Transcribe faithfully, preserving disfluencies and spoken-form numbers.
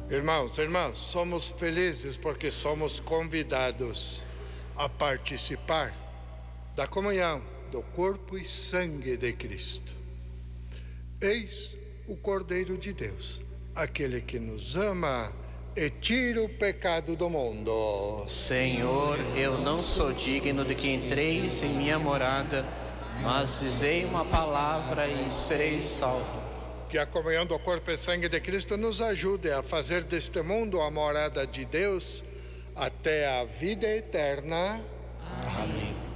Irmãos, irmãs, somos felizes porque somos convidados a participar da comunhão do corpo e sangue de Cristo. Eis o Cordeiro de Deus, aquele que nos ama e tira o pecado do mundo. Senhor, eu não sou digno de que entreis em minha morada, mas dizei uma palavra e serei salvo. Que a comunhão do corpo e sangue de Cristo nos ajude a fazer deste mundo a morada de Deus até a vida eterna. Amém.